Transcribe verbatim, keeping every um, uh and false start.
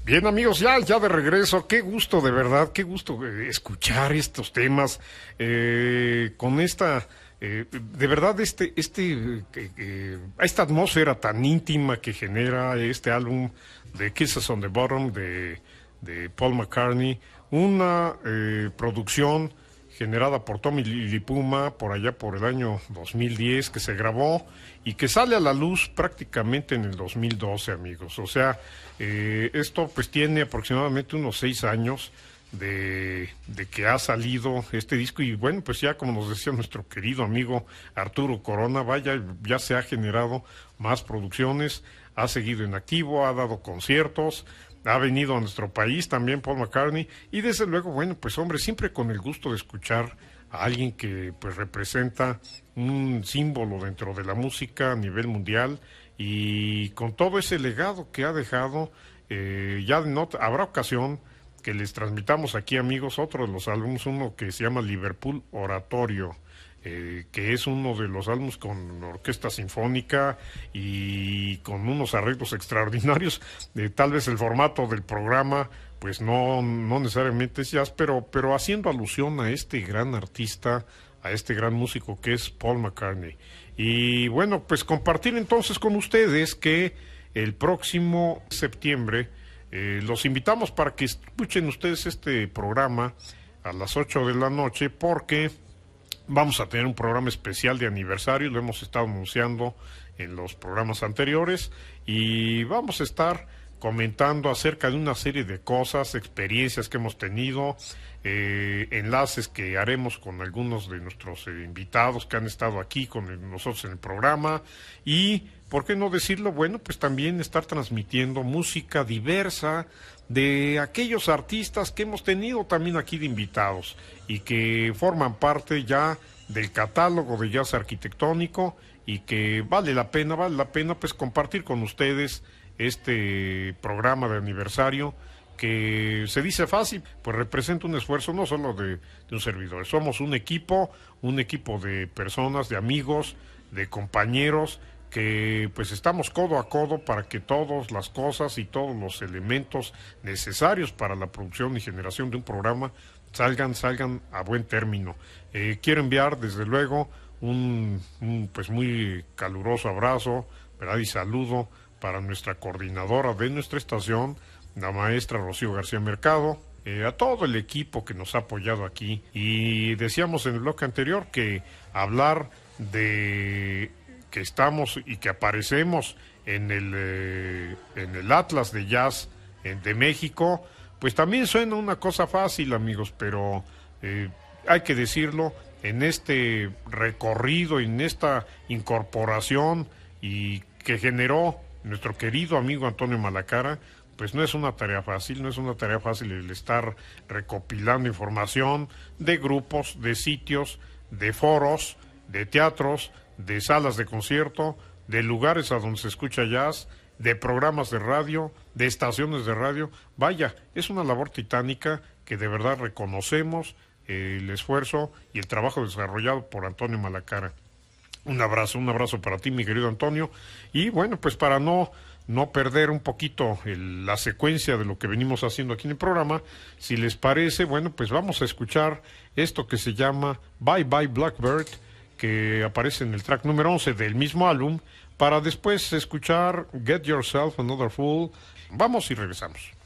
Bien, amigos, ya, ya de regreso. Qué gusto, de verdad, qué gusto eh, escuchar estos temas eh, con esta, eh, de verdad, este, este, eh, eh, esta atmósfera tan íntima que genera este álbum de Kisses on the Bottom de, de Paul McCartney, una eh, producción generada por Tommy Lipuma por allá por el año dos mil diez, que se grabó y que sale a la luz prácticamente en el dos mil doce, amigos. O sea, eh, esto pues tiene aproximadamente unos seis años de, de que ha salido este disco y bueno, pues ya como nos decía nuestro querido amigo Arturo Corona, vaya, ya se ha generado más producciones, ha seguido en activo, ha dado conciertos, ha venido a nuestro país también Paul McCartney y desde luego, bueno, pues hombre, siempre con el gusto de escuchar a alguien que pues representa un símbolo dentro de la música a nivel mundial y con todo ese legado que ha dejado, eh, ya no, habrá ocasión que les transmitamos aquí, amigos, otro de los álbumes, uno que se llama Liverpool Oratorio, Eh, que es uno de los álbumes con orquesta sinfónica y con unos arreglos extraordinarios. Eh, tal vez el formato del programa pues no, no necesariamente es jazz, pero, pero haciendo alusión a este gran artista, a este gran músico que es Paul McCartney. Y bueno, pues compartir entonces con ustedes que el próximo septiembre eh, los invitamos para que escuchen ustedes este programa a las ocho de la noche, porque vamos a tener un programa especial de aniversario, lo hemos estado anunciando en los programas anteriores y vamos a estar comentando acerca de una serie de cosas, experiencias que hemos tenido, eh, enlaces que haremos con algunos de nuestros eh, invitados que han estado aquí con el, nosotros en el programa y, ¿por qué no decirlo? Bueno, pues también estar transmitiendo música diversa de aquellos artistas que hemos tenido también aquí de invitados y que forman parte ya del catálogo de jazz arquitectónico y que vale la pena, vale la pena pues compartir con ustedes este programa de aniversario que se dice fácil, pues representa un esfuerzo no solo de, de un servidor, somos un equipo, un equipo de personas, de amigos, de compañeros, que pues estamos codo a codo para que todas las cosas y todos los elementos necesarios para la producción y generación de un programa salgan, salgan a buen término. Eh, quiero enviar desde luego un, un pues muy caluroso abrazo, ¿verdad? Y saludo para nuestra coordinadora de nuestra estación, la maestra Rocío García Mercado, eh, a todo el equipo que nos ha apoyado aquí. Y decíamos en el bloque anterior que hablar de que estamos y que aparecemos en el, eh, en el Atlas de Jazz en, de México, pues también suena una cosa fácil, amigos, pero eh, hay que decirlo, en este recorrido, en esta incorporación y que generó nuestro querido amigo Antonio Malacara, pues no es una tarea fácil, no es una tarea fácil el estar recopilando información de grupos, de sitios, de foros, de teatros, de salas de concierto, de lugares a donde se escucha jazz, de programas de radio, de estaciones de radio. Vaya, es una labor titánica que de verdad reconocemos eh, el esfuerzo y el trabajo desarrollado por Antonio Malacara. Un abrazo, un abrazo para ti, mi querido Antonio. Y bueno, pues para no, no perder un poquito el, la secuencia de lo que venimos haciendo aquí en el programa, si les parece, bueno, pues vamos a escuchar esto que se llama Bye Bye Blackbird, que aparece en el track número once del mismo álbum, para después escuchar Get Yourself Another Fool. Vamos y regresamos.